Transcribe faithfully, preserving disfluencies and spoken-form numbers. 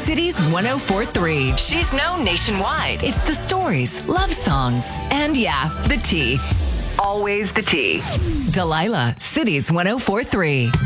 Cities one oh four point three. She's known nationwide. It's the stories, love songs, and yeah, the tea. Always the tea. Delilah, Cities one oh four point three.